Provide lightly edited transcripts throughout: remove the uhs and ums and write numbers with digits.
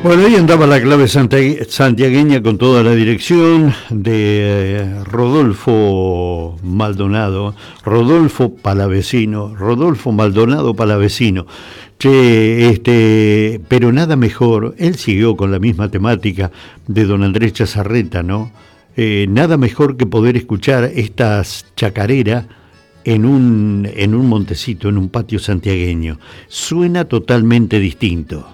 Bueno, ahí andaba la clave santiagueña con toda la dirección de Rodolfo Maldonado, Rodolfo Maldonado Palavecino. Che, pero nada mejor, él siguió con la misma temática de don Andrés Chazarreta, ¿no? Nada mejor que poder escuchar estas chacareras en un montecito, en un patio santiagueño. Suena totalmente distinto.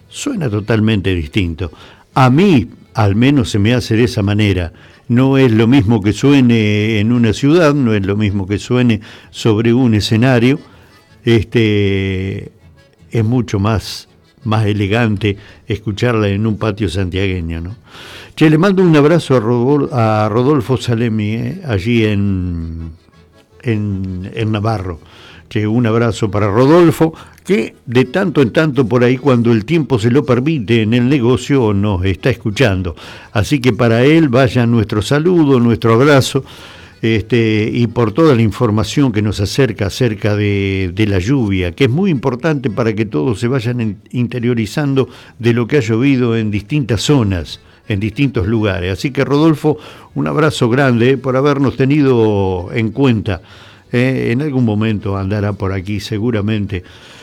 A mí, al menos, se me hace de esa manera. No es lo mismo que suene en una ciudad, no es lo mismo que suene sobre un escenario. Es mucho más elegante escucharla en un patio santiagueño, ¿no? Che, le mando un abrazo a Rodolfo Salemi, allí en Navarro. Che, un abrazo para Rodolfo, que de tanto en tanto por ahí, cuando el tiempo se lo permite en el negocio, nos está escuchando. Así que para él vaya nuestro saludo, nuestro abrazo, y por toda la información que nos acerca de la lluvia, que es muy importante para que todos se vayan interiorizando de lo que ha llovido en distintas zonas, en distintos lugares. Así que, Rodolfo, un abrazo grande por habernos tenido en cuenta. En algún momento andará por aquí seguramente.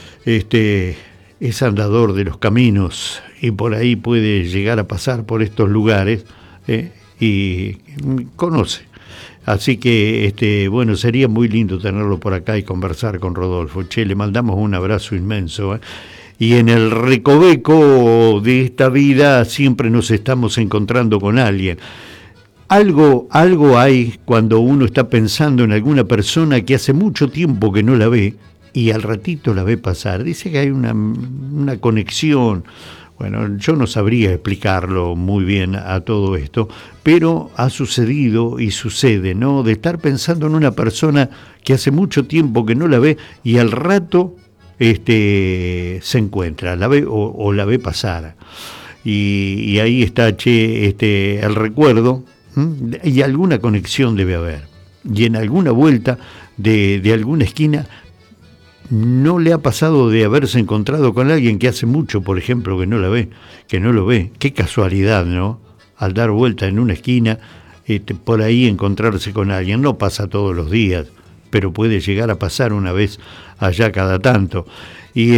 Es andador de los caminos y por ahí puede llegar a pasar por estos lugares, y conoce. Así que, bueno, sería muy lindo tenerlo por acá y conversar con Rodolfo. Che, le mandamos un abrazo inmenso. Y en el recoveco de esta vida siempre nos estamos encontrando con alguien. Algo hay cuando uno está pensando en alguna persona que hace mucho tiempo que no la ve y al ratito la ve pasar. Dice que hay una conexión. Bueno, yo no sabría explicarlo muy bien a todo esto, pero ha sucedido y sucede, ¿no? De estar pensando en una persona que hace mucho tiempo que no la ve y al rato se encuentra, la ve o la ve pasar. Y ahí está, che, el recuerdo. Y alguna conexión debe haber. Y en alguna vuelta de alguna esquina, ¿no le ha pasado de haberse encontrado con alguien que hace mucho, por ejemplo, que no lo ve? Qué casualidad, ¿no? Al dar vuelta en una esquina, por ahí encontrarse con alguien. No pasa todos los días, pero puede llegar a pasar una vez allá cada tanto. Y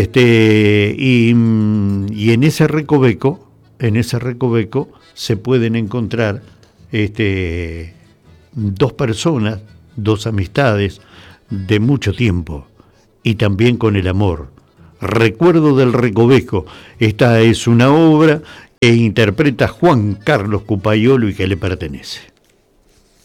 en ese recoveco se pueden encontrar dos personas, dos amistades de mucho tiempo y también con el amor. Recuerdo del Recoveco. Esta es una obra que interpreta Juan Carlos Cupayolo y que le pertenece.